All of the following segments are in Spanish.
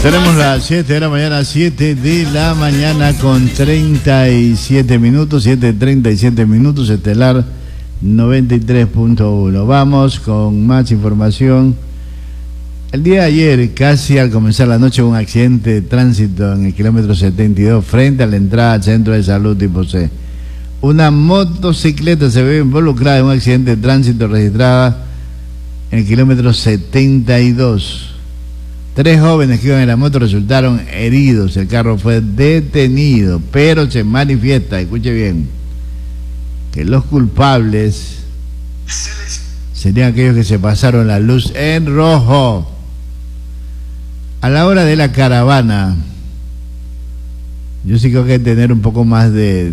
Tenemos las 7 de la mañana, 7 de la mañana con 37 minutos, 7:37 minutos, Estelar 93.1. Vamos con más información. El día de ayer, casi al comenzar la noche, un accidente de tránsito en el kilómetro 72 frente a la entrada al centro de salud tipo C. Una motocicleta se ve involucrada en un accidente de tránsito registrada en el kilómetro 72. 3 jóvenes que iban en la moto resultaron heridos. El carro fue detenido, pero se manifiesta, escuche bien, que los culpables serían aquellos que se pasaron la luz en rojo. A la hora de la caravana, yo sí creo que hay que tener un poco más de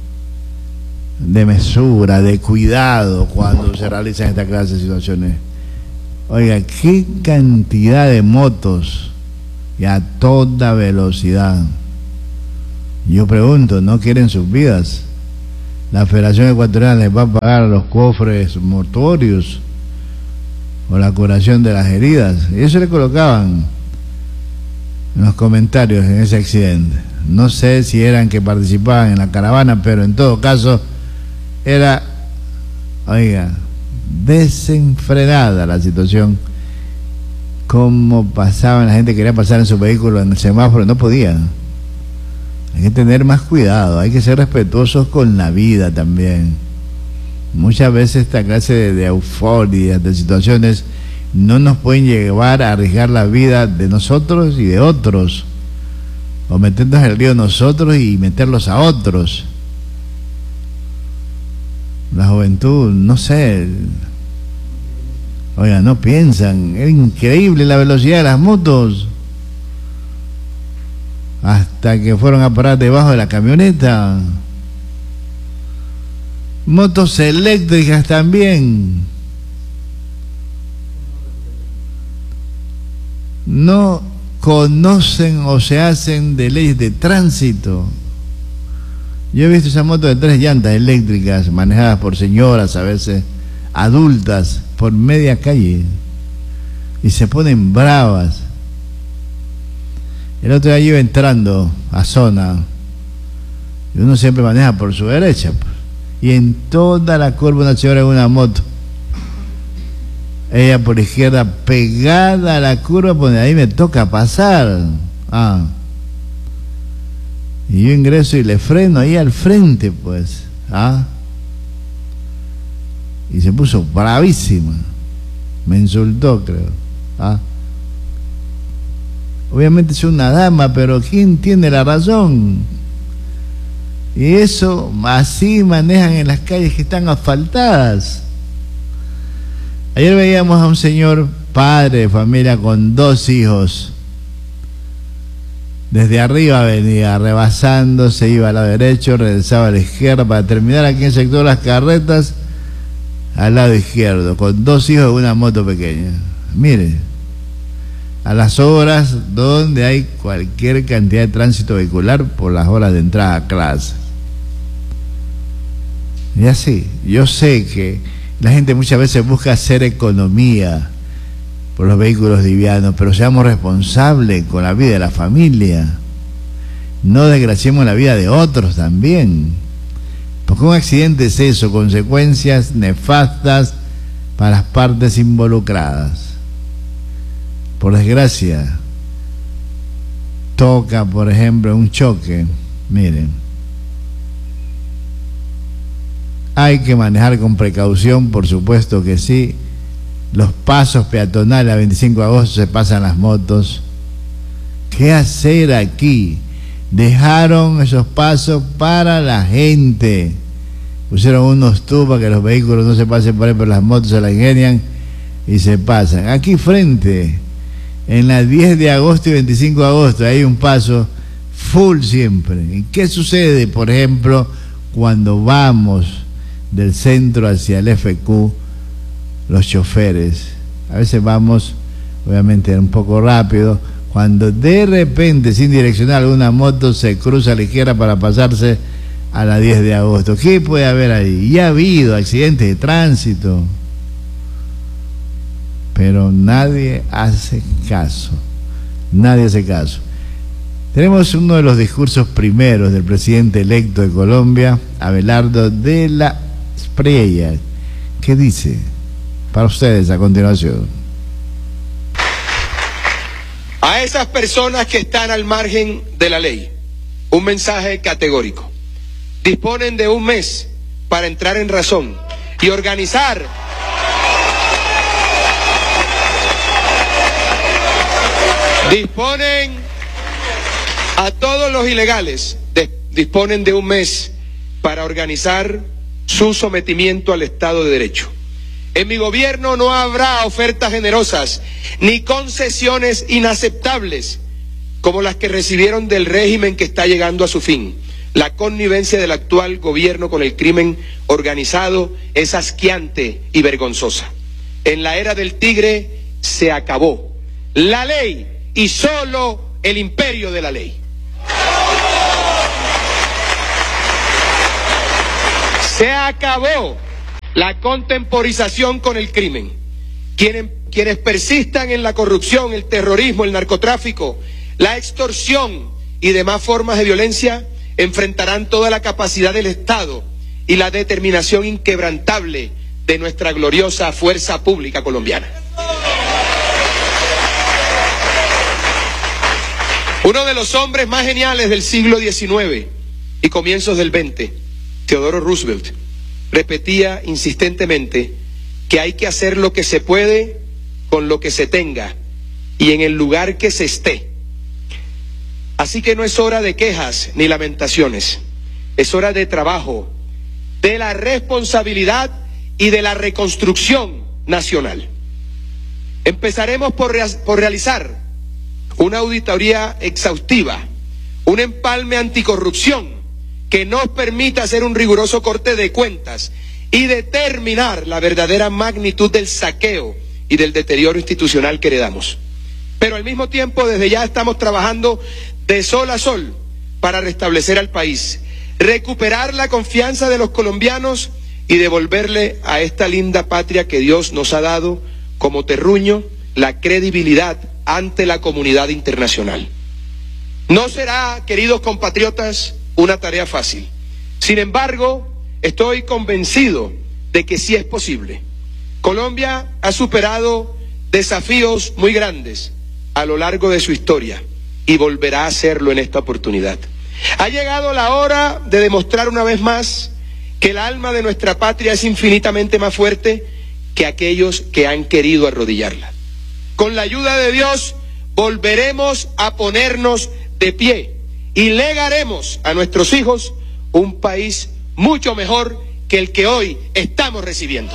mesura, de cuidado cuando se realizan esta clase de situaciones. Oiga, qué cantidad de motos y a toda velocidad. Yo pregunto, ¿no quieren sus vidas? La Federación Ecuatoriana les va a pagar los cofres mortuorios o la curación de las heridas. Y eso le colocaban en los comentarios en ese accidente. No sé si eran que participaban en la caravana, pero en todo caso era, oiga, desenfrenada la situación. Como pasaban, la gente quería pasar en su vehículo en el semáforo, no podía. Hay que tener más cuidado, hay que ser respetuosos con la vida también. Muchas veces esta clase de euforia, de situaciones, no nos pueden llevar a arriesgar la vida de nosotros y de otros, o meternos en el río nosotros y meterlos a otros. La juventud, no sé, oiga, no piensan. Es increíble la velocidad de las motos, hasta que fueron a parar debajo de la camioneta. Motos eléctricas también. No conocen o se hacen de leyes de tránsito. Yo he visto esas motos de 3 llantas eléctricas manejadas por señoras, a veces adultas, por media calle, y se ponen bravas. El otro día yo iba entrando a zona, y uno siempre maneja por su derecha, y en toda la curva una señora en una moto, ella por izquierda pegada a la curva, pues ahí me toca pasar. Y yo ingreso y le freno ahí al frente, pues. Y se puso bravísima. Me insultó, creo. Obviamente es una dama, pero ¿quién tiene la razón? Y eso, así manejan en las calles que están asfaltadas. Ayer veíamos a un señor padre de familia con 2 hijos. Desde arriba venía rebasando, se iba al lado derecho, regresaba a la izquierda para terminar aquí en el sector de las carretas al lado izquierdo, con 2 hijos en una moto pequeña. Mire, a las horas donde hay cualquier cantidad de tránsito vehicular por las horas de entrada a clase. Y así, yo sé que la gente muchas veces busca hacer economía por los vehículos livianos, pero seamos responsables con la vida de la familia. No desgraciemos la vida de otros también, porque un accidente es eso, consecuencias nefastas para las partes involucradas. Por desgracia, toca, por ejemplo, un choque. Miren, hay que manejar con precaución, por supuesto que sí. Los pasos peatonales a 25 de agosto se pasan las motos. ¿Qué hacer aquí? Dejaron esos pasos para la gente. Pusieron unos tubos para que los vehículos no se pasen por ahí, pero las motos se la ingenian y se pasan. Aquí frente, en la 10 de agosto y 25 de agosto, hay un paso full siempre. ¿Y qué sucede, por ejemplo, cuando vamos del centro hacia el FQ? Los choferes, a veces vamos obviamente un poco rápido, cuando de repente sin direccionar alguna moto se cruza a la izquierda para pasarse a la 10 de agosto. ¿Qué puede haber ahí? Ya ha habido accidentes de tránsito, pero nadie hace caso. Nadie hace caso. Tenemos uno de los discursos primeros del presidente electo de Colombia, Abelardo de la Espriella. ¿Qué dice? Para ustedes a continuación. A esas personas que están al margen de la ley, un mensaje categórico. Disponen de un mes para entrar en razón y organizar a todos los ilegales, disponen de un mes para organizar su sometimiento al Estado de Derecho. En mi gobierno no habrá ofertas generosas ni concesiones inaceptables como las que recibieron del régimen que está llegando a su fin. La connivencia del actual gobierno con el crimen organizado es asqueante y vergonzosa. En la era del tigre se acabó la ley y solo el imperio de la ley. Se acabó la contemporización con el crimen. Quienes persistan en la corrupción, el terrorismo, el narcotráfico, la extorsión y demás formas de violencia enfrentarán toda la capacidad del Estado y la determinación inquebrantable de nuestra gloriosa fuerza pública colombiana. Uno de los hombres más geniales del siglo XIX y comienzos del XX, Theodore Roosevelt, repetía insistentemente que hay que hacer lo que se puede con lo que se tenga y en el lugar que se esté. Así que no es hora de quejas ni lamentaciones, es hora de trabajo, de la responsabilidad y de la reconstrucción nacional. Empezaremos por realizar una auditoría exhaustiva, un empalme anticorrupción que nos permita hacer un riguroso corte de cuentas y determinar la verdadera magnitud del saqueo y del deterioro institucional que heredamos. Pero al mismo tiempo, desde ya estamos trabajando de sol a sol para restablecer al país, recuperar la confianza de los colombianos y devolverle a esta linda patria que Dios nos ha dado como terruño la credibilidad ante la comunidad internacional. No será, queridos compatriotas, una tarea fácil. Sin embargo, estoy convencido de que sí es posible. Colombia ha superado desafíos muy grandes a lo largo de su historia y volverá a hacerlo en esta oportunidad. Ha llegado la hora de demostrar una vez más que el alma de nuestra patria es infinitamente más fuerte que aquellos que han querido arrodillarla. Con la ayuda de Dios volveremos a ponernos de pie y legaremos a nuestros hijos un país mucho mejor que el que hoy estamos recibiendo.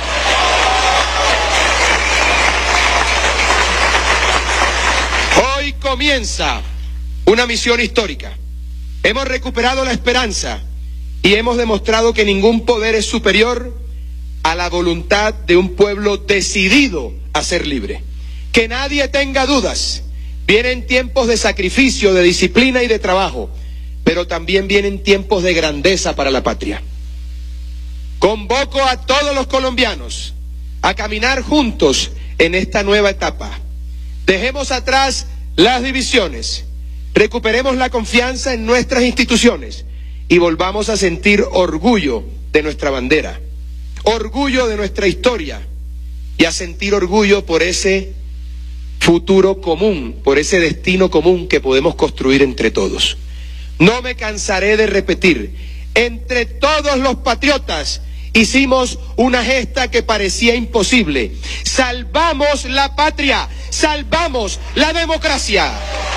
Hoy comienza una misión histórica. Hemos recuperado la esperanza y hemos demostrado que ningún poder es superior a la voluntad de un pueblo decidido a ser libre. Que nadie tenga dudas. Vienen tiempos de sacrificio, de disciplina y de trabajo, pero también vienen tiempos de grandeza para la patria. Convoco a todos los colombianos a caminar juntos en esta nueva etapa. Dejemos atrás las divisiones, recuperemos la confianza en nuestras instituciones y volvamos a sentir orgullo de nuestra bandera, orgullo de nuestra historia y a sentir orgullo por ese futuro común, por ese destino común que podemos construir entre todos. No me cansaré de repetir, entre todos los patriotas hicimos una gesta que parecía imposible. Salvamos la patria, salvamos la democracia.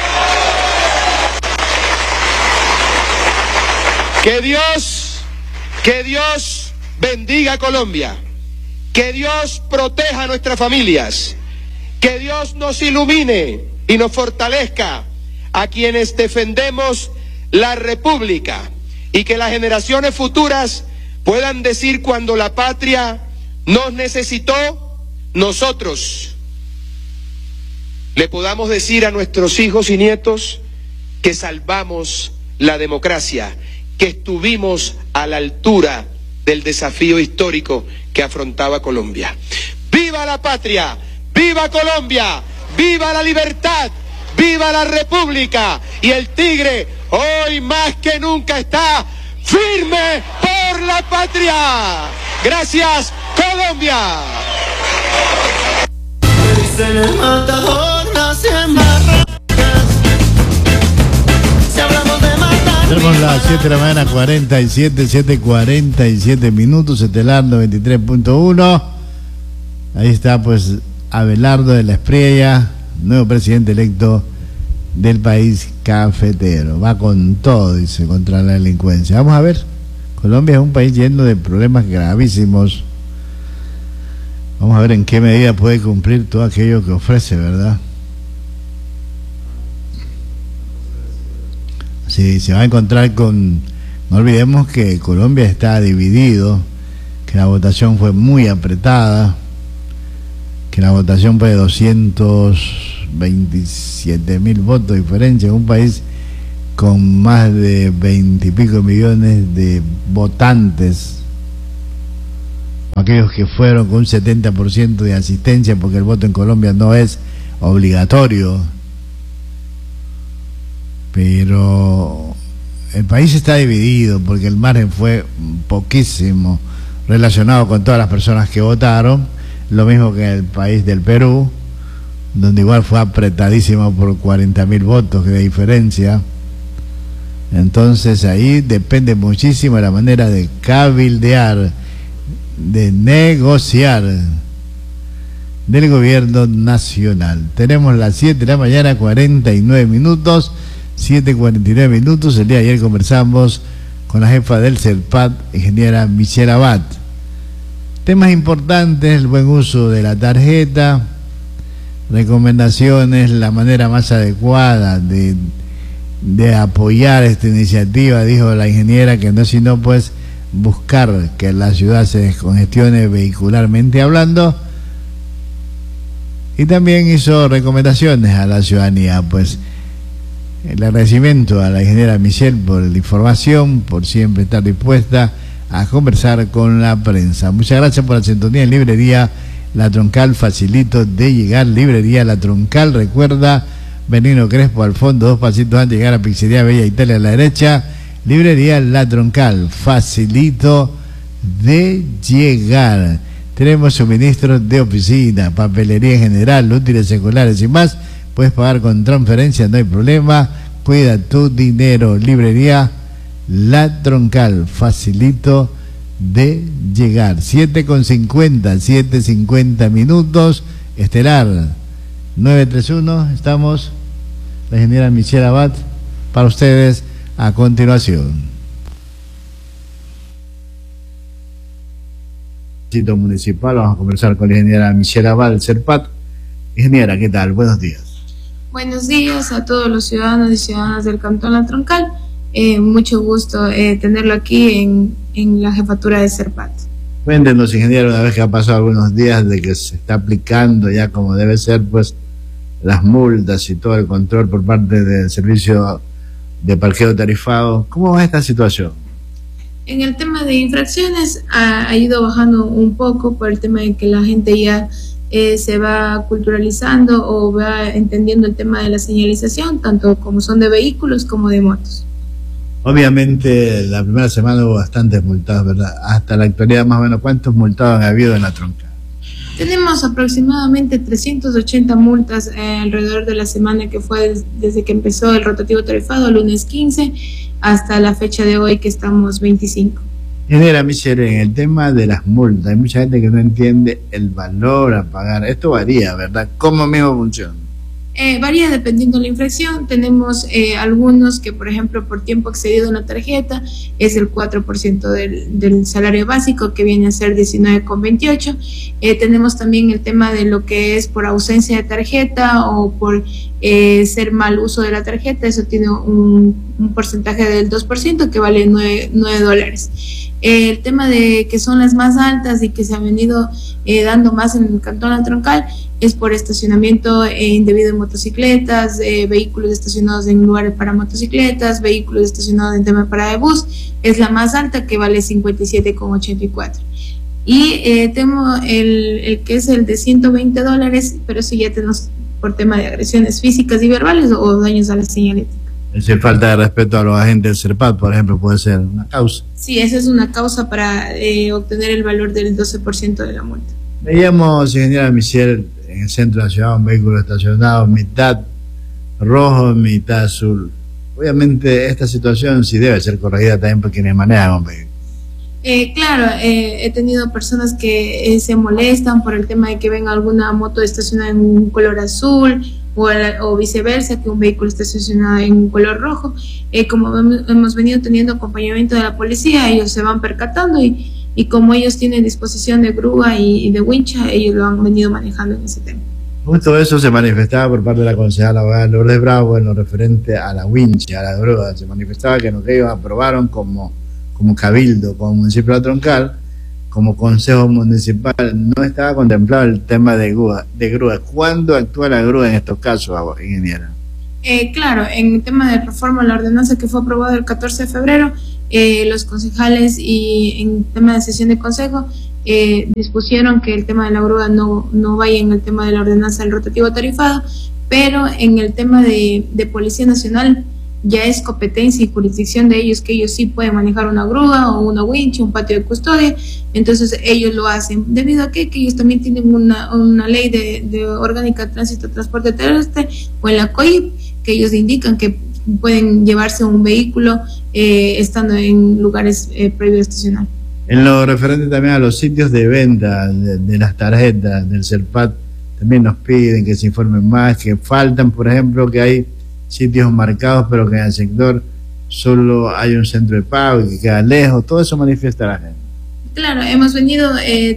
Que Dios bendiga a Colombia, que Dios proteja a nuestras familias, que Dios nos ilumine y nos fortalezca a quienes defendemos la República y que las generaciones futuras puedan decir cuando la patria nos necesitó, nosotros le podamos decir a nuestros hijos y nietos que salvamos la democracia, que estuvimos a la altura del desafío histórico que afrontaba Colombia. ¡Viva la patria! ¡Viva Colombia! ¡Viva la libertad! ¡Viva la República! Y el Tigre hoy más que nunca está firme por la patria. Gracias, Colombia. En el matador nacen barracas. Si hablamos de matar. Tenemos las 7 de la mañana, 7:47 minutos, Estelar 93.1. Ahí está, pues, Abelardo de la Espriella, nuevo presidente electo del país cafetero. Va con todo, dice, contra la delincuencia. Vamos a ver. Colombia es un país lleno de problemas gravísimos. Vamos a ver en qué medida puede cumplir todo aquello que ofrece, ¿verdad? Sí, se va a encontrar con... No olvidemos que Colombia está dividido, que la votación fue muy apretada, que la votación fue de 227.000 votos de diferencia, en un país con más de 20 y pico millones de votantes, aquellos que fueron con un 70% de asistencia, porque el voto en Colombia no es obligatorio, pero el país está dividido porque el margen fue poquísimo relacionado con todas las personas que votaron, lo mismo que el país del Perú, donde igual fue apretadísimo por 40.000 votos de diferencia. Entonces ahí depende muchísimo de la manera de cabildear, de negociar del gobierno nacional. Tenemos las 7 de la mañana, 49 minutos, 7:49 minutos. El día de ayer conversamos con la jefa del CERPAT, ingeniera Michelle Abad. Temas importantes: el buen uso de la tarjeta, recomendaciones, la manera más adecuada de apoyar esta iniciativa, dijo la ingeniera, que no es sino pues buscar que la ciudad se descongestione vehicularmente hablando, y también hizo recomendaciones a la ciudadanía. Pues el agradecimiento a la ingeniera Michelle por la información, por siempre estar dispuesta a conversar con la prensa. Muchas gracias por la sintonía en Librería La Troncal, facilito de llegar. Librería La Troncal, recuerda, Benigno Crespo al fondo, 2 pasitos antes de llegar a Pizzería Bella Italia a la derecha. Librería La Troncal, facilito de llegar. Tenemos suministros de oficina, papelería en general, útiles escolares y más. Puedes pagar con transferencia, no hay problema. Cuida tu dinero. Librería La Troncal, facilito de llegar. 7:50 minutos. Estelar 931. Estamos. La ingeniera Michelle Abad para ustedes a continuación. Municipal, vamos a conversar con la ingeniera Michelle Abad del CERPAT. Ingeniera, ¿qué tal? Buenos días. Buenos días a todos los ciudadanos y ciudadanas del Cantón La Troncal. Mucho gusto tenerlo aquí en la jefatura de CERPAT. Cuéntenos, ingeniero, una vez que ha pasado algunos días de que se está aplicando ya como debe ser, pues, las multas y todo el control por parte del servicio de parqueo tarifado, ¿cómo va esta situación? En el tema de infracciones ha ido bajando un poco por el tema de que la gente ya se va culturalizando o va entendiendo el tema de la señalización, tanto como son de vehículos como de motos. Obviamente la primera semana hubo bastantes multados, ¿verdad? Hasta la actualidad, más o menos, ¿cuántos multados han habido en La Troncal? Tenemos aproximadamente 380 multas alrededor de la semana que fue desde que empezó el rotativo tarifado, lunes 15, hasta la fecha de hoy que estamos 25. Ingeniera Michelle, en el tema de las multas, hay mucha gente que no entiende el valor a pagar. Esto varía, ¿verdad? ¿Cómo mismo funciona? Varía dependiendo de la infracción. Tenemos algunos que, por ejemplo, por tiempo excedido en la tarjeta es el 4% del salario básico, que viene a ser 19,28. Tenemos también el tema de lo que es por ausencia de tarjeta o por ser mal uso de la tarjeta. Eso tiene un porcentaje del 2%, que vale $9. El tema de que son las más altas y que se han venido dando más en el Cantón La Troncal es por estacionamiento indebido en motocicletas, vehículos estacionados en lugares para motocicletas, vehículos estacionados en tema de parada de bus. Es la más alta, que vale $57,84. Y tengo el que es el de $120, pero si ya por tema de agresiones físicas y verbales o daños a la señalética. Esa falta de respeto a los agentes del CERPAT, por ejemplo, puede ser una causa. Sí, esa es una causa para obtener el valor del 12% de la multa. Veíamos, ingeniera Michelle, en el centro de la ciudad un vehículo estacionado, mitad rojo, mitad azul. Obviamente esta situación sí debe ser corregida también por quienes manejan un vehículo. Claro, he tenido personas que se molestan por el tema de que venga alguna moto estacionada en un color azul o viceversa, que un vehículo esté estacionado en un color rojo. Como hemos venido teniendo acompañamiento de la policía, ellos se van percatando y como ellos tienen disposición de grúa y de wincha, ellos lo han venido manejando en ese tema. Justo eso se manifestaba por parte de la concejala abogada Lourdes Bravo en lo referente a la wincha, a la grúa. Se manifestaba que lo que ellos aprobaron como cabildo, como municipio de La Troncal, como consejo municipal, no estaba contemplado el tema de grúa. ¿Cuándo actúa la grúa en estos casos, ingeniera? Claro, en el tema de reforma a la ordenanza que fue aprobada el 14 de febrero, los concejales y en tema de sesión de consejo dispusieron que el tema de la grúa no vaya en el tema de la ordenanza del rotativo tarifado, pero en el tema de Policía Nacional ya es competencia y jurisdicción de ellos, que ellos sí pueden manejar una grúa o una winch, un patio de custodia. Entonces ellos lo hacen, debido a que ellos también tienen una ley de orgánica de tránsito transporte terrestre, o en la COIP, que ellos indican que pueden llevarse un vehículo estando en lugares prohibidos estacionar. En lo referente también a los sitios de venta de las tarjetas del CERPAT, también nos piden que se informen más, que faltan, por ejemplo, que hay sitios marcados, pero que en el sector solo hay un centro de pago y que queda lejos. Todo eso manifiesta la gente. Claro, hemos venido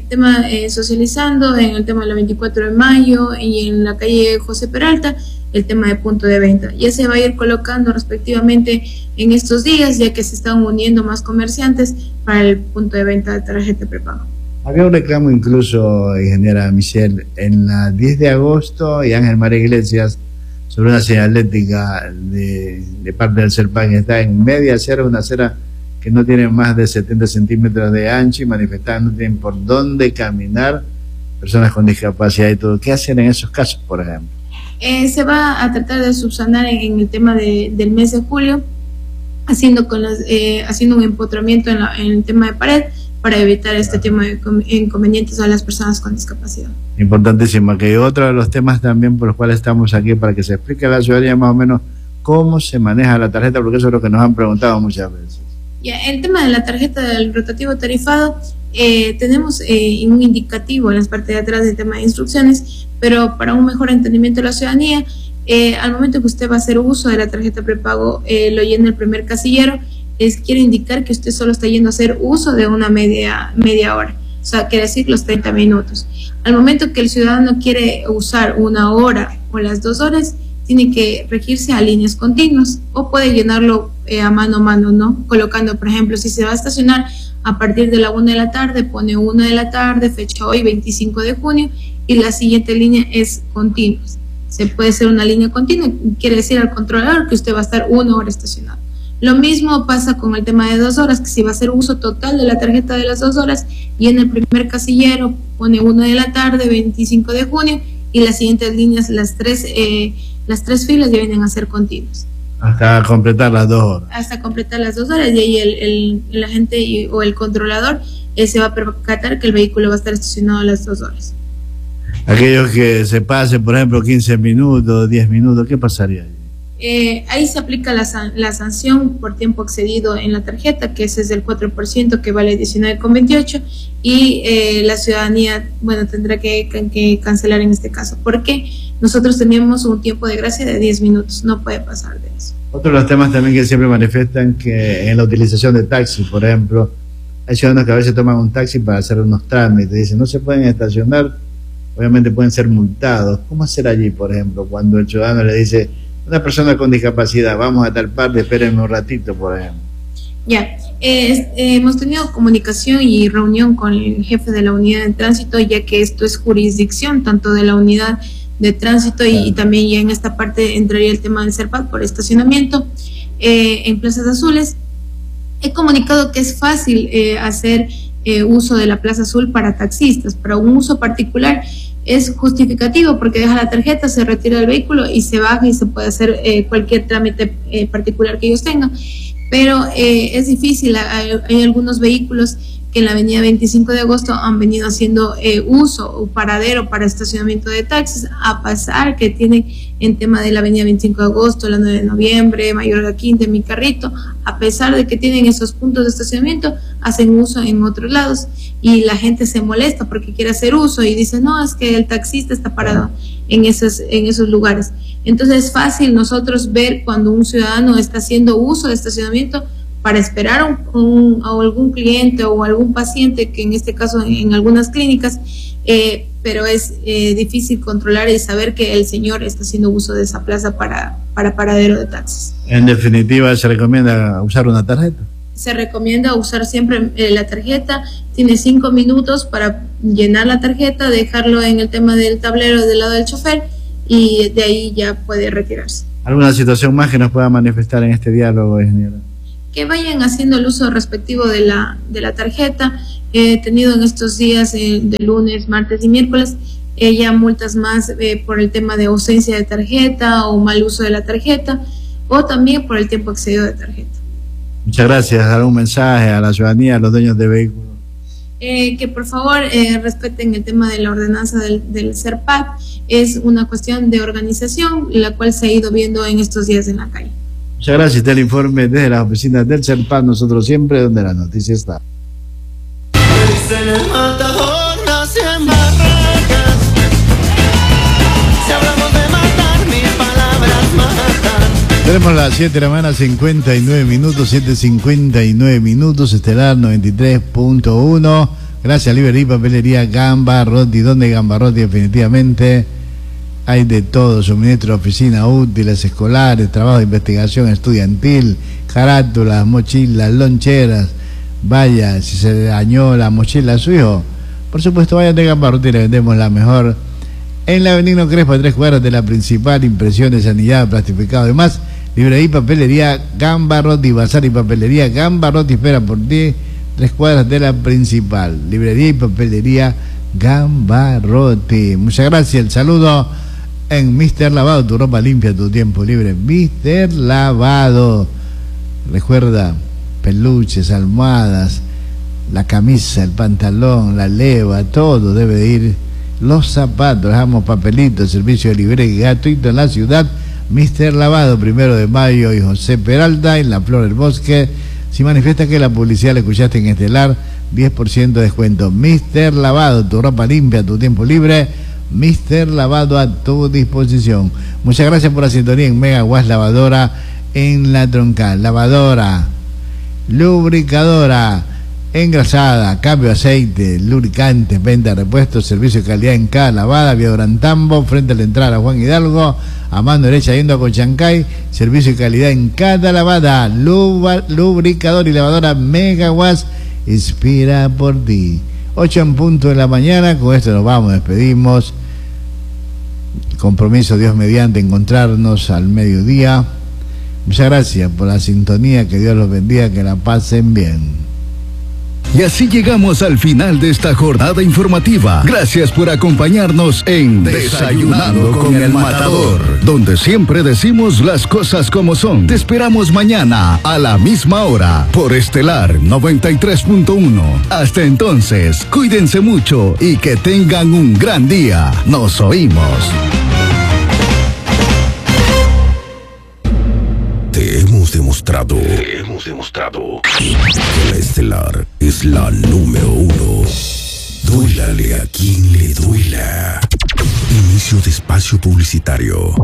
socializando en el tema de la 24 de mayo y en la calle José Peralta el tema de punto de venta. Ya se va a ir colocando respectivamente en estos días, ya que se están uniendo más comerciantes para el punto de venta de tarjeta prepago. Había un reclamo incluso, ingeniera Michelle, en la 10 de agosto y Ángel María Iglesias, sobre una señalética de parte del CERPAC que está en media acera, una acera que no tiene más de 70 centímetros de ancho, y manifestaban no tienen por dónde caminar personas con discapacidad y todo. ¿Qué hacen en esos casos, por ejemplo? Se va a tratar de subsanar en el tema del mes de julio, haciendo un empotramiento en el tema de pared para evitar este tema de inconvenientes a las personas con discapacidad. Importantísimo, que otro de los temas también por los cuales estamos aquí, para que se explique a la ciudadanía más o menos cómo se maneja la tarjeta, porque eso es lo que nos han preguntado muchas veces. Ya, el tema de la tarjeta del rotativo tarifado, tenemos un indicativo en las partes de atrás del tema de instrucciones, pero para un mejor entendimiento de la ciudadanía, al momento que usted va a hacer uso de la tarjeta prepago, lo llena el primer casillero, quiere indicar que usted solo está yendo a hacer uso de una media hora, o sea, quiere decir los 30 minutos. Al momento que el ciudadano quiere usar una hora o las 2 horas, tiene que regirse a líneas continuas, o puede llenarlo a mano, ¿no? Colocando, por ejemplo, si se va a estacionar a partir de la 1 de la tarde, pone 1 de la tarde, fecha hoy, 25 de junio, y la siguiente línea es continua. Se puede hacer una línea continua, quiere decir al controlador que usted va a estar 1 hora estacionado. Lo mismo pasa con el tema de 2 horas, que si va a hacer uso total de la tarjeta de las 2 horas, y en el primer casillero pone 1 de la tarde, 25 de junio, y las siguientes líneas, las tres filas ya vienen a ser continuas. Hasta completar las 2 horas. Hasta completar las 2 horas, y ahí el agente o el controlador se va a percatar que el vehículo va a estar estacionado a las 2 horas. Aquellos que se pasen, por ejemplo, 15 minutos, 10 minutos, ¿qué pasaría ahí? Ahí se aplica la sanción por tiempo excedido en la tarjeta, que ese es del 4%, que vale 19,28, y la ciudadanía, bueno, tendrá que cancelar en este caso, porque nosotros tenemos un tiempo de gracia de 10 minutos, no puede pasar de eso. Otro de los temas también que siempre manifiestan, que en la utilización de taxis, por ejemplo, hay ciudadanos que a veces toman un taxi para hacer unos trámites, dicen no se pueden estacionar, obviamente pueden ser multados. ¿Cómo hacer allí, por ejemplo, cuando el ciudadano le dice una persona con discapacidad, vamos a tal parte, espérenme un ratito, por ejemplo? Ya, hemos tenido comunicación y reunión con el jefe de la unidad de tránsito, ya que esto es jurisdicción tanto de la unidad de tránsito y también ya en esta parte entraría el tema del CERPAT por estacionamiento en plazas azules. He comunicado que es fácil hacer uso de la Plaza Azul para taxistas. Para un uso particular es justificativo porque deja la tarjeta, se retira del vehículo y se baja y se puede hacer cualquier trámite particular que ellos tengan. Pero es difícil, hay algunos vehículos que en la avenida 25 de agosto han venido haciendo uso o paradero para estacionamiento de taxis, a pesar que tienen en tema de la avenida 25 de agosto, la 9 de noviembre, Mayor La Quinta, Mi Carrito, a pesar de que tienen esos puntos de estacionamiento, hacen uso en otros lados y la gente se molesta porque quiere hacer uso y dice, no, es que el taxista está parado en esos lugares. Entonces es fácil nosotros ver cuando un ciudadano está haciendo uso de estacionamiento para esperar a algún cliente o algún paciente, que en este caso en algunas clínicas, pero es difícil controlar y saber que el señor está haciendo uso de esa plaza para paradero de taxis. En definitiva, ¿se recomienda usar una tarjeta? Se recomienda usar siempre la tarjeta, tiene 5 minutos para llenar la tarjeta, dejarlo en el tema del tablero del lado del chofer y de ahí ya puede retirarse. ¿Alguna situación más que nos pueda manifestar en este diálogo, ingeniera? Que vayan haciendo el uso respectivo de la tarjeta. He tenido en estos días de lunes, martes y miércoles ya multas más por el tema de ausencia de tarjeta o mal uso de la tarjeta, o también por el tiempo excedido de tarjeta. Muchas gracias. ¿Algún mensaje a la ciudadanía, a los dueños de vehículos? Que por favor respeten el tema de la ordenanza del CERPAD. Es una cuestión de organización, la cual se ha ido viendo en estos días en la calle. Muchas gracias. Este es el informe desde las oficinas del CERPAD, nosotros siempre donde la noticia está. En el matador nacen barracas. Si hablamos de matar, mis palabras matan. Tenemos las 7 de la mañana, 59 minutos, 7:59 minutos, Estelar 93.1. Gracias, Librería y Papelería Gambarrotti, donde Gambarrotti definitivamente hay de todo: suministro, oficina, útiles, escolares, trabajo de investigación estudiantil, carátulas, mochilas, loncheras. Vaya, si se dañó la mochila a su hijo, por supuesto, vaya de Gambarrotti, le vendemos la mejor. En la Benigno Crespo, a 3 cuadras de la principal, impresiones, anillado, plastificado y más. Librería y Papelería Gambarrotti, bazar y papelería Gambarrotti espera por ti, 3 cuadras de la principal. Librería y Papelería Gambarrotti. Muchas gracias, el saludo en Mr. Lavado, tu ropa limpia, tu tiempo libre. Mr. Lavado. Recuerda, peluches, almohadas, la camisa, el pantalón, la leva, todo debe de ir. Los zapatos, dejamos papelitos, servicio de librería gratuito en la ciudad. Mr. Lavado, 1 de Mayo y José Peralta, en la Flor del Bosque. Si manifiesta que la publicidad la escuchaste en Estelar, 10% de descuento. Mr. Lavado, tu ropa limpia, tu tiempo libre. Mr. Lavado a tu disposición. Muchas gracias por la sintonía en Megawatt Lavadora en La Troncal. Lavadora, lubricadora, engrasada, cambio de aceite, lubricantes, venta de repuestos, servicio de calidad en cada lavada. Vía Durantambo, frente a la entrada a Juan Hidalgo, a mano derecha yendo a Cochancay. Servicio de calidad en cada lavada. Lubricador y lavadora Megawatt inspira por ti. 8 en punto de la mañana. Con esto nos vamos, despedimos. Compromiso, Dios mediante, encontrarnos al mediodía. Muchas gracias por la sintonía, que Dios los bendiga, que la pasen bien. Y así llegamos al final de esta jornada informativa. Gracias por acompañarnos en Desayunando con el Matador, donde siempre decimos las cosas como son. Te esperamos mañana a la misma hora por Estelar 93.1. Hasta entonces, cuídense mucho y que tengan un gran día. Nos oímos. Te hemos demostrado que la Estelar es la número 1. Duélale a quien le duela. Inicio de espacio publicitario.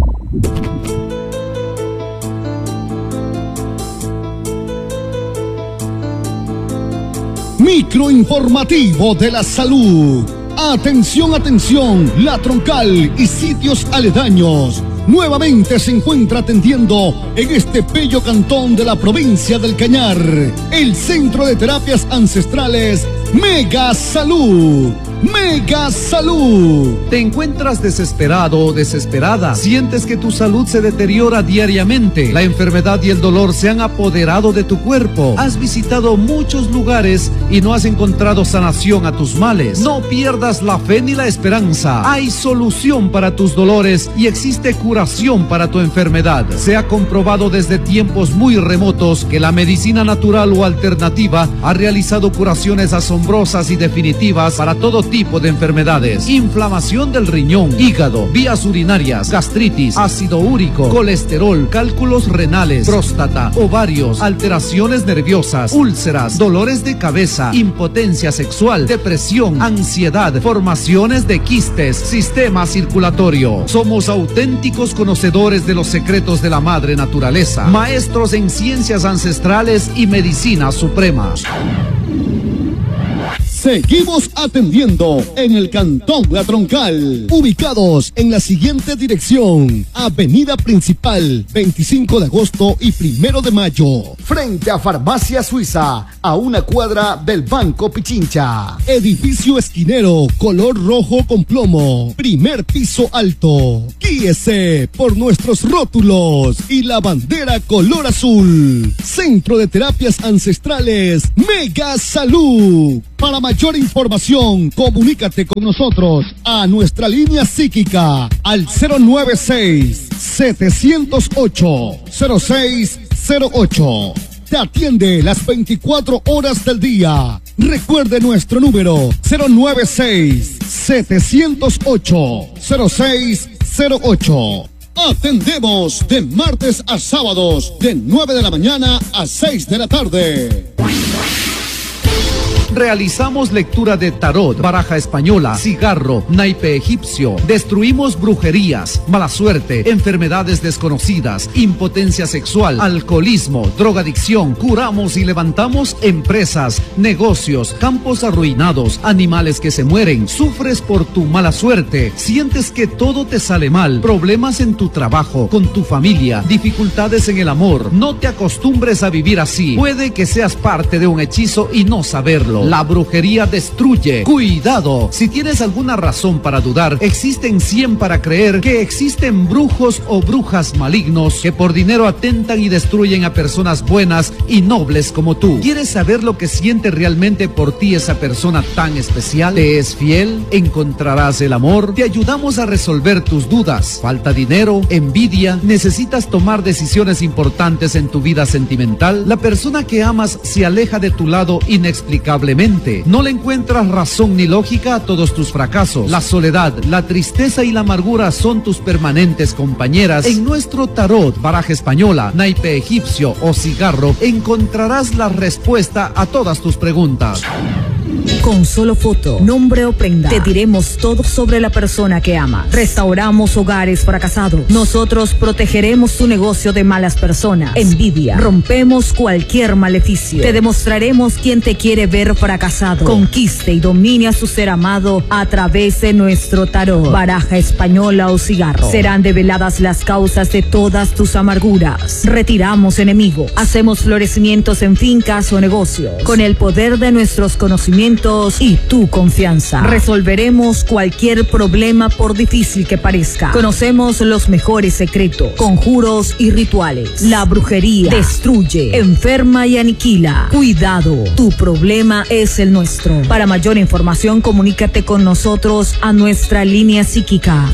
Microinformativo de la salud. Atención, atención, La Troncal y sitios aledaños. Nuevamente se encuentra atendiendo en este bello cantón de la provincia del Cañar el Centro de Terapias Ancestrales Mega Salud. Mega Salud. ¿Te encuentras desesperado o desesperada? ¿Sientes que tu salud se deteriora diariamente? La enfermedad y el dolor se han apoderado de tu cuerpo. Has visitado muchos lugares y no has encontrado sanación a tus males. No pierdas la fe ni la esperanza. Hay solución para tus dolores y existe curación para tu enfermedad. Se ha comprobado desde tiempos muy remotos que la medicina natural o alternativa ha realizado curaciones asombrosas y definitivas para todo tipo de enfermedades: inflamación del riñón, hígado, vías urinarias, gastritis, ácido úrico, colesterol, cálculos renales, próstata, ovarios, alteraciones nerviosas, úlceras, dolores de cabeza, impotencia sexual, depresión, ansiedad, formaciones de quistes, sistema circulatorio. Somos auténticos conocedores de los secretos de la madre naturaleza, maestros en ciencias ancestrales y medicina suprema. Seguimos atendiendo en el Cantón La Troncal, ubicados en la siguiente dirección: Avenida Principal, 25 de agosto y 1 de mayo, frente a Farmacia Suiza, a una cuadra del Banco Pichincha. Edificio esquinero, color rojo con plomo, primer piso alto. Guíese por nuestros rótulos y la bandera color azul. Centro de Terapias Ancestrales Mega Salud. Para mayor información, comunícate con nosotros a nuestra línea psíquica al 096-708-0608. Te atiende las 24 horas del día. Recuerde nuestro número: 096-708-0608. Atendemos de martes a sábados, de 9 de la mañana a 6 de la tarde. Realizamos lectura de tarot, baraja española, cigarro, naipe egipcio. Destruimos brujerías, mala suerte, enfermedades desconocidas, impotencia sexual, alcoholismo, drogadicción. Curamos y levantamos empresas, negocios, campos arruinados, animales que se mueren. Sufres por tu mala suerte, sientes que todo te sale mal, problemas en tu trabajo, con tu familia, dificultades en el amor. No te acostumbres a vivir así. Puede que seas parte de un hechizo y no saberlo. La brujería destruye. Cuidado. Si tienes alguna razón para dudar, existen 100 para creer que existen brujos o brujas malignos que por dinero atentan y destruyen a personas buenas y nobles como tú. ¿Quieres saber lo que siente realmente por ti esa persona tan especial? ¿Te es fiel? ¿Encontrarás el amor? Te ayudamos a resolver tus dudas. ¿Falta dinero? ¿Envidia? ¿Necesitas tomar decisiones importantes en tu vida sentimental? La persona que amas se aleja de tu lado inexplicablemente. No le encuentras razón ni lógica a todos tus fracasos. La soledad, la tristeza y la amargura son tus permanentes compañeras. En nuestro tarot, baraja española, naipe egipcio o cigarro, encontrarás la respuesta a todas tus preguntas. Con solo foto, nombre o prenda, te diremos todo sobre la persona que amas. Restauramos hogares fracasados. Nosotros protegeremos tu negocio de malas personas, envidia. Rompemos cualquier maleficio. Te demostraremos quién te quiere ver fracasado. Conquiste y domine a su ser amado a través de nuestro tarot, baraja española o cigarro. Serán develadas las causas de todas tus amarguras. Retiramos enemigos. Hacemos florecimientos en fincas o negocios. Con el poder de nuestros conocimientos y tu confianza, resolveremos cualquier problema por difícil que parezca. Conocemos los mejores secretos, conjuros y rituales. La brujería destruye, enferma y aniquila. Cuidado, tu problema es el nuestro. Para mayor información, comunícate con nosotros a nuestra línea psíquica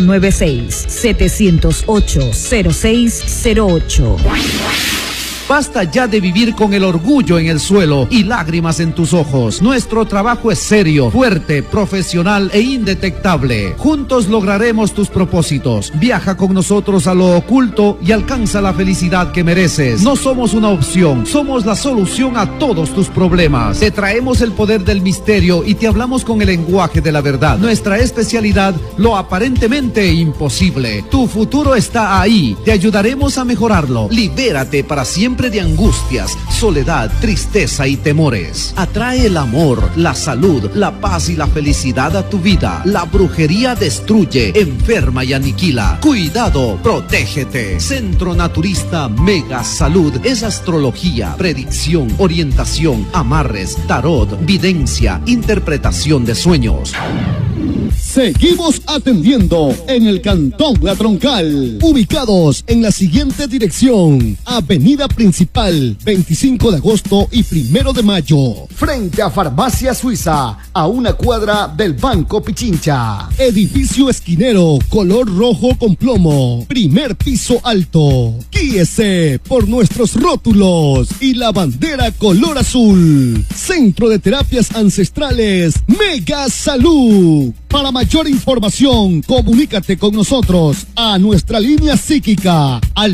096-708-0608. Basta ya de vivir con el orgullo en el suelo y lágrimas en tus ojos. Nuestro trabajo es serio, fuerte, profesional e indetectable. Juntos lograremos tus propósitos. Viaja con nosotros a lo oculto y alcanza la felicidad que mereces. No somos una opción, somos la solución a todos tus problemas. Te traemos el poder del misterio y te hablamos con el lenguaje de la verdad. Nuestra especialidad, lo aparentemente imposible. Tu futuro está ahí. Te ayudaremos a mejorarlo. Libérate para siempre libre de angustias, soledad, tristeza y temores. Atrae el amor, la salud, la paz y la felicidad a tu vida. La brujería destruye, enferma y aniquila. Cuidado, protégete. Centro Naturista Mega Salud es astrología, predicción, orientación, amarres, tarot, videncia, interpretación de sueños. Seguimos atendiendo en el Cantón La Troncal, ubicados en la siguiente dirección: Avenida Principal, 25 de agosto y 1 de mayo, frente a Farmacia Suiza, a una cuadra del Banco Pichincha. Edificio esquinero, color rojo con plomo, primer piso alto. Guíese por nuestros rótulos y la bandera color azul. Centro de Terapias Ancestrales Mega Salud. Para mayor información, comunícate con nosotros a nuestra línea psíquica al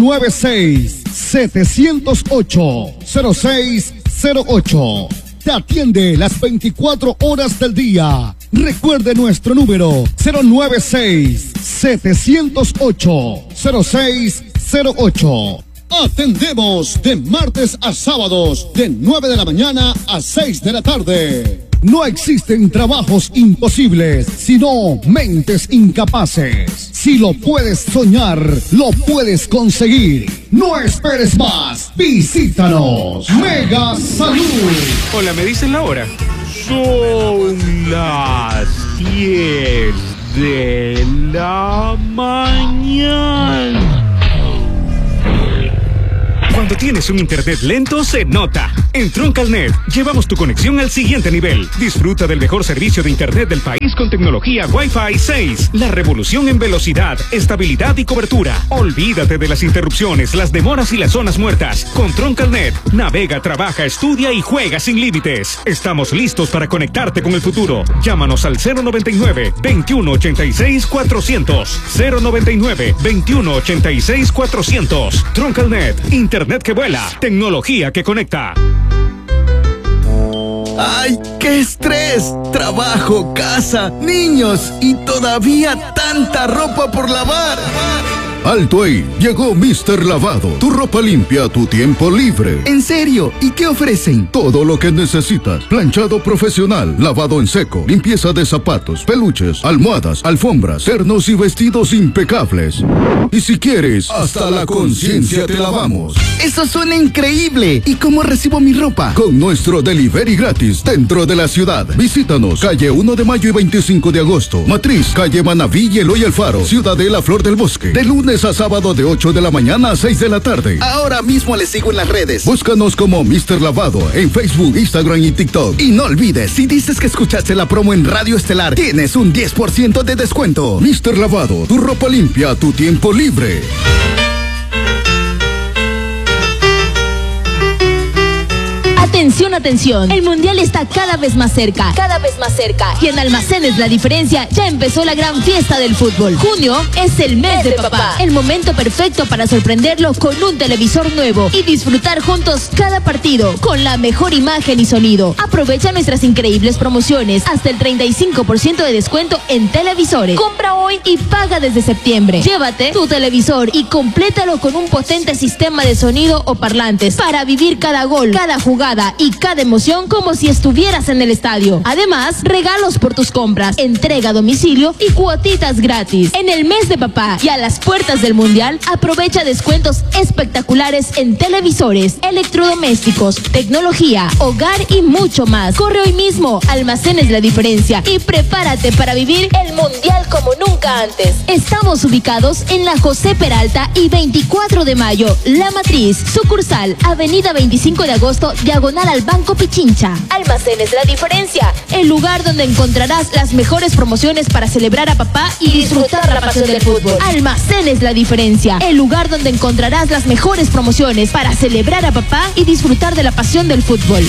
096-708-0608. Te atiende las 24 horas del día. Recuerde nuestro número 096-708-0608. Atendemos de martes a sábados de 9 de la mañana a 6 de la tarde. No existen trabajos imposibles, sino mentes incapaces. Si lo puedes soñar, lo puedes conseguir. No esperes más. Visítanos. Mega Salud. Hola, ¿me dicen la hora? Son las 10 de la mañana. Cuando tienes un internet lento, se nota. En Troncalnet, llevamos tu conexión al siguiente nivel. Disfruta del mejor servicio de internet del país con tecnología Wi-Fi 6. La revolución en velocidad, estabilidad y cobertura. Olvídate de las interrupciones, las demoras y las zonas muertas. Con Troncalnet, navega, trabaja, estudia y juega sin límites. Estamos listos para conectarte con el futuro. Llámanos al 099-2186-400. 099-2186-400. Troncalnet, internet que vuela, tecnología que conecta. ¡Ay, qué estrés! Trabajo, casa, niños y todavía tanta ropa por lavar. Alto ahí, llegó Mr. Lavado, tu ropa limpia a tu tiempo libre. ¿En serio? ¿Y qué ofrecen? Todo lo que necesitas: planchado profesional, lavado en seco, limpieza de zapatos, peluches, almohadas, alfombras, ternos y vestidos impecables. Y si quieres, hasta la conciencia te lavamos. ¡Eso suena increíble! ¿Y cómo recibo mi ropa? Con nuestro delivery gratis dentro de la ciudad. Visítanos, calle 1 de mayo y 25 de agosto. Matriz, calle Manaví y Eloy Alfaro, Ciudadela Flor del Bosque. De lunes a sábado de 8 de la mañana a 6 de la tarde. Ahora mismo les sigo en las redes. Búscanos como Mr. Lavado en Facebook, Instagram y TikTok. Y no olvides, si dices que escuchaste la promo en Radio Estelar, tienes un 10% de descuento. Mr. Lavado, tu ropa limpia a tu tiempo libre. Atención, atención, el Mundial está cada vez más cerca, y en Almacenes La Diferencia ya empezó la gran fiesta del fútbol. Junio es el mes de papá, el momento perfecto para sorprenderlo con un televisor nuevo y disfrutar juntos cada partido con la mejor imagen y sonido. Aprovecha nuestras increíbles promociones, hasta el 35% de descuento en televisores. Compra hoy y paga desde septiembre. Llévate tu televisor y complétalo con un potente sistema de sonido o parlantes para vivir cada gol, cada jugada y cada emoción como si estuvieras en el estadio. Además, regalos por tus compras, entrega a domicilio y cuotitas gratis. En el mes de papá y a las puertas del Mundial, aprovecha descuentos espectaculares en televisores, electrodomésticos, tecnología, hogar y mucho más. Corre hoy mismo a Almacenes La Diferencia y prepárate para vivir el Mundial como nunca antes. Estamos ubicados en la José Peralta y 24 de mayo, La Matriz, sucursal, Avenida 25 de agosto, diagonal al Banco Pichincha. Almacenes La Diferencia, el lugar donde encontrarás las mejores promociones para celebrar a papá y disfrutar la pasión del fútbol. Almacenes La Diferencia, el lugar donde encontrarás las mejores promociones para celebrar a papá y disfrutar de la pasión del fútbol.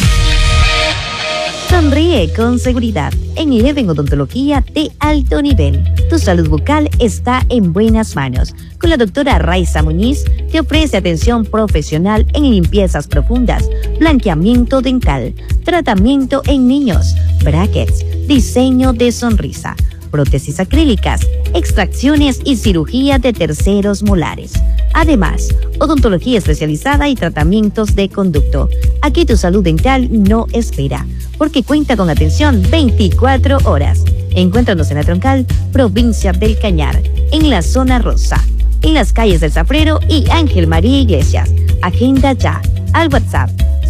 Sonríe con seguridad en Eleven Odontología de alto nivel. Tu salud bucal está en buenas manos. Con la doctora Raiza Muñiz te ofrece atención profesional en limpiezas profundas, blanqueamiento dental, tratamiento en niños, brackets, diseño de sonrisa, prótesis acrílicas, extracciones y cirugía de terceros molares. Además, odontología especializada y tratamientos de conducto. Aquí tu salud dental no espera, porque cuenta con atención 24 horas. Encuéntranos en La Troncal, provincia del Cañar, en la zona rosa, en las calles del Zafrero y Ángel María Iglesias. Agenda ya al WhatsApp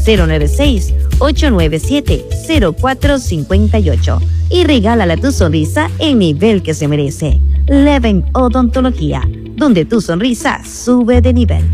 096-897-0458 y regálale tu sonrisa el nivel que se merece. Leven Odontología, donde tu sonrisa sube de nivel.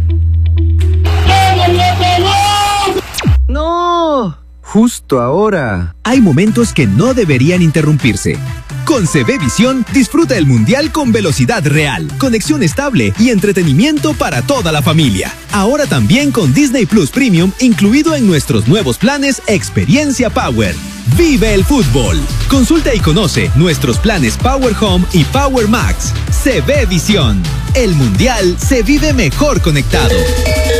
¡No! Justo ahora. Hay momentos que no deberían interrumpirse. Con CB Visión, disfruta el Mundial con velocidad real, conexión estable y entretenimiento para toda la familia. Ahora también con Disney Plus Premium incluido en nuestros nuevos planes Experiencia Power. ¡Vive el fútbol! Consulta y conoce nuestros planes Power Home y Power Max. CB Visión. El Mundial se vive mejor conectado.